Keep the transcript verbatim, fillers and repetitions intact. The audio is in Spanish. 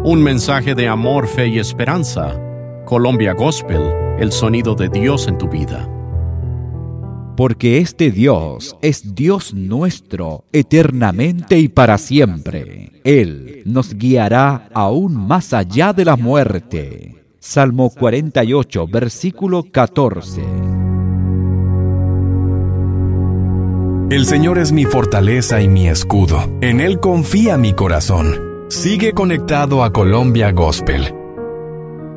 Un mensaje de amor, fe y esperanza. Colombia Gospel, el sonido de Dios en tu vida. Porque este Dios es Dios nuestro, eternamente y para siempre. Él nos guiará aún más allá de la muerte. Salmo cuarenta y ocho, versículo catorce. El Señor es mi fortaleza y mi escudo. En Él confía mi corazón. Sigue conectado a Colombia Gospel.